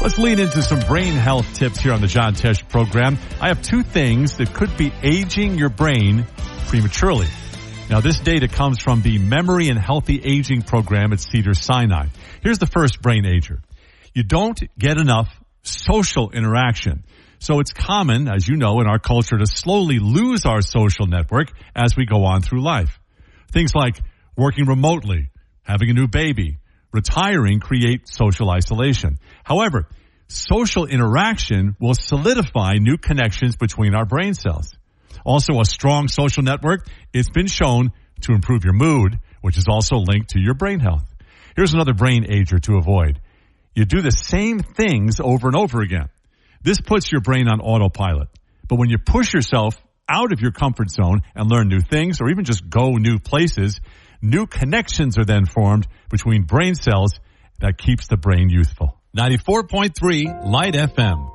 Let's lean into some brain health tips here on the John Tesh program. I have two things that could be aging your brain prematurely. Now, this data comes from the Memory and Healthy Aging program at Cedars-Sinai. Here's the first brain ager. You don't get enough social interaction. So it's common, as you know, in our culture to slowly lose our social network as we go on through life. Things like working remotely, having a new baby, retiring create social isolation. However, social interaction will solidify new connections between our brain cells. Also, a strong social network, it's been shown to improve your mood, which is also linked to your brain health. Here's another brain ager to avoid. You do the same things over and over again. This puts your brain on autopilot. But when you push yourself out of your comfort zone and learn new things or even just go new places, new connections are then formed between brain cells that keeps the brain youthful. 94.3 Light FM.